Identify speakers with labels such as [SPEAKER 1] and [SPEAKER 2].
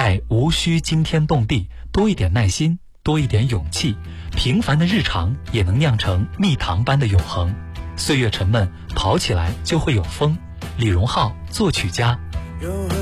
[SPEAKER 1] 爱无需惊天动地，多一点耐心，多一点勇气，平凡的日常也能酿成蜜糖般的永恒。岁月沉闷，跑起来就会有风。李荣浩作曲家。